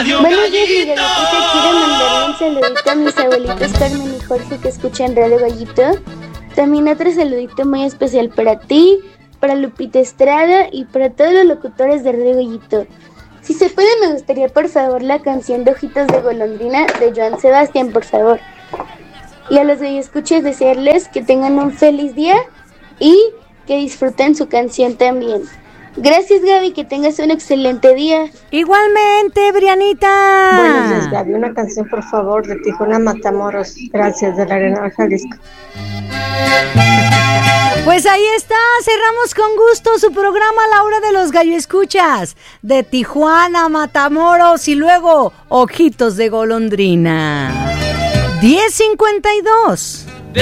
Buenos días, Miguelito. Quiero mandarle un saludito a mis abuelitos Carmen y Jorge que escuchan Radio Gallito. También otro saludito muy especial para ti, para Lupita Estrada y para todos los locutores de Radio Gallito. Si se puede, me gustaría por favor la canción de Ojitos de Golondrina de Joan Sebastián, por favor. Y a los de escuchas desearles que tengan un feliz día y que disfruten su canción también. Gracias, Gaby, que tengas un excelente día. Igualmente, Brianita. Buenos días, Gaby. Una canción, por favor, de Tijuana Matamoros. Gracias, de la Arenal Jalisco. Pues ahí está, cerramos con gusto su programa La Hora de los Gallo Escuchas, de Tijuana, Matamoros y luego Ojitos de Golondrina. 10:52.